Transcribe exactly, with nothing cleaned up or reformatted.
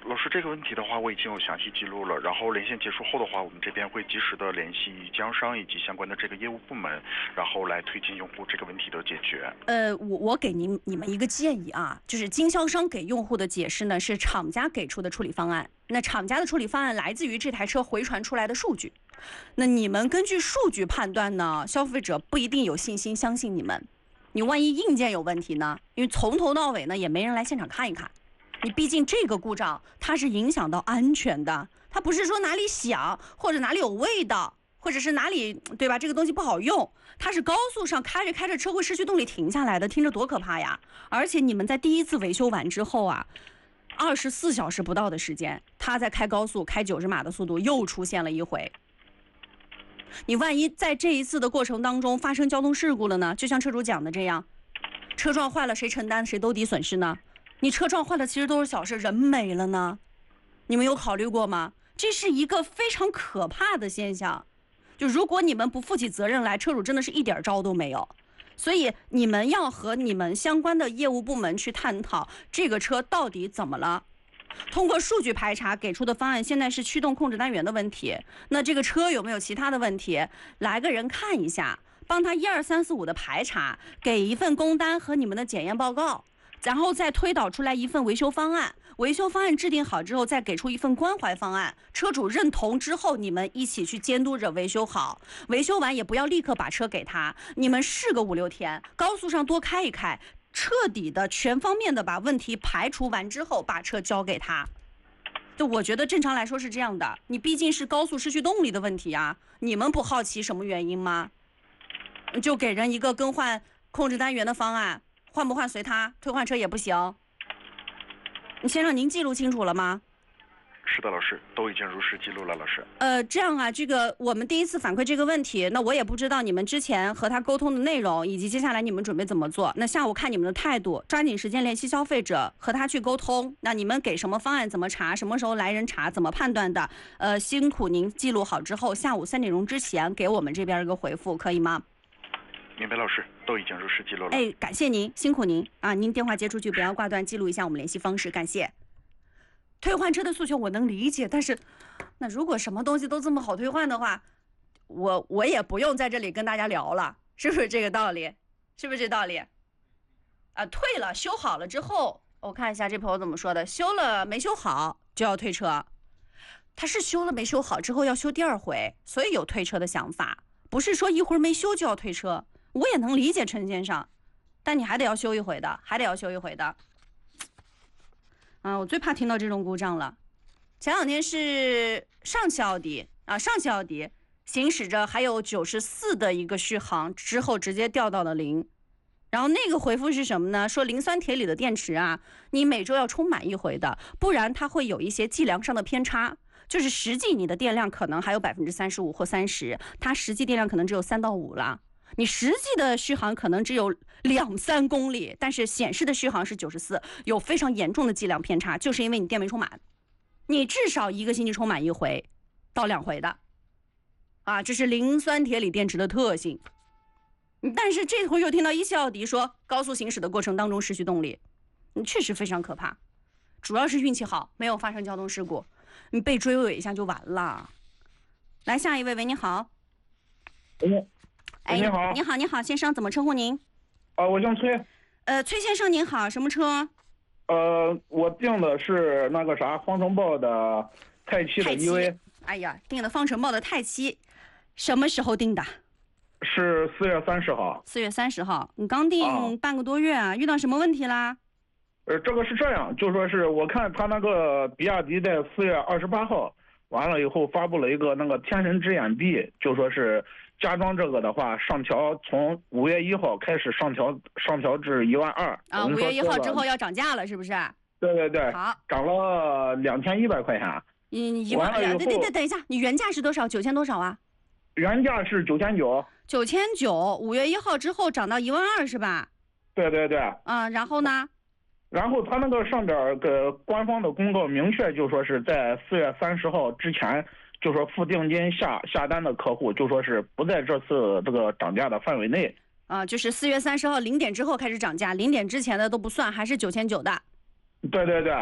老师，这个问题的话，我已经有详细记录了。然后连线结束后的话，我们这边会及时的联系经销商以及相关的这个业务部门，然后来推进用户这个问题的解决。 呃，我我给您你们一个建议啊，就是经销商给用户的解释呢是厂家给出的处理方案。那厂家的处理方案来自于这台车回传出来的数据，那你们根据数据判断呢，消费者不一定有信心相信你们。你万一硬件有问题呢？因为从头到尾呢也没人来现场看一看。你毕竟这个故障它是影响到安全的，它不是说哪里响或者哪里有味道，或者是哪里对吧？这个东西不好用，它是高速上开着开着车会失去动力停下来的，听着多可怕呀！而且你们在第一次维修完之后啊，二十四小时不到的时间，它在开高速开九十码的速度又出现了一回。你万一在这一次的过程当中发生交通事故了呢？就像车主讲的这样，车撞坏了谁承担谁兜底损失呢？你车撞坏了其实都是小事，人没了呢，你们有考虑过吗？这是一个非常可怕的现象，就如果你们不负起责任来，车主真的是一点招都没有。所以你们要和你们相关的业务部门去探讨这个车到底怎么了。通过数据排查给出的方案现在是驱动控制单元的问题，那这个车有没有其他的问题？来个人看一下，帮他一二三四五的排查，给一份工单和你们的检验报告，然后再推导出来一份维修方案，维修方案制定好之后再给出一份关怀方案，车主认同之后你们一起去监督着维修好，维修完也不要立刻把车给他，你们试个五六天，高速上多开一开，彻底的全方面的把问题排除完之后把车交给他。就我觉得正常来说是这样的，你毕竟是高速失去动力的问题啊，你们不好奇什么原因吗？就给人一个更换控制单元的方案，换不换随他，退换车也不行。先生，您记录清楚了吗？ 是的，老师，都已经如实记录了，老师。 呃，这样啊，这个我们第一次反馈这个问题，那我也不知道你们之前和他沟通的内容，以及接下来你们准备怎么做。那下午看你们的态度，抓紧时间联系消费者，和他去沟通。那你们给什么方案，怎么查，什么时候来人查，怎么判断的？呃，辛苦您记录好之后，下午三点钟之前给我们这边一个回复，可以吗？ 明白，老师，都已经如实记录了。 哎，感谢您，辛苦您啊！您电话接出去不要挂断，记录一下我们联系方式，感谢。退换车的诉求我能理解，但是那如果什么东西都这么好退换的话，我我也不用在这里跟大家聊了，是不是这个道理？是不是这道理？啊，退了修好了之后，我看一下这朋友怎么说的，修了没修好就要退车，他是修了没修好之后要修第二回，所以有退车的想法，不是说一会儿没修就要退车。我也能理解陈先生，但你还得要修一回的，还得要修一回的。啊，我最怕听到这种故障了。前两天是上汽奥迪啊，上汽奥迪行驶着还有九十四的一个续航，之后直接掉到了零。然后那个回复是什么呢？说磷酸铁锂的电池啊，你每周要充满一回的，不然它会有一些计量上的偏差。就是实际你的电量可能还有百分之三十五或三十，它实际电量可能只有三到五了。你实际的续航可能只有两三公里，但是显示的续航是九十四，有非常严重的计量偏差，就是因为你电没充满。你至少一个星期充满一回到两回的，啊，这是磷酸铁锂电池的特性。但是这回又听到一汽奥迪说，高速行驶的过程当中失去动力，确实非常可怕。主要是运气好，没有发生交通事故，你被追尾一下就完了。来下一位，喂，你好。 嗯。 哎， 你好， 你好，你好，先生，怎么称呼您？ 啊，我姓崔。 呃，崔先生您好，什么车？ 呃，我订的是那个啥方程豹的泰七的 E V。 哎呀，订的方程豹的泰七，什么时候订的？ 是四月三十号。 四月三十号，你刚订半个多月啊，遇到什么问题啦？ 呃，这个是这样，就说是我看他那个比亚迪在四月二十八号完了以后发布了一个那个天神之眼 B， 就说是加装这个的话上调，从五月一号开始上调上调至一万二。 啊，五月一号之后要涨价了，是不是？ 对对对。 好， 涨了两千一百块钱。 嗯，一万二。对对对，等一下，你原价是多少？九千多少啊？ 原价是九千九。 九千九，五月一号之后涨到一万二是吧？ 对对对。 啊，然后呢？ 然后他那个上边个官方的公告明确就说是在四月三十号之前，就说付定金下下单的客户，就说是不在这次这个涨价的范围内。 啊，就是四月三十号零点之后开始涨价，零点之前的都不算，还是九千九的。 对对对。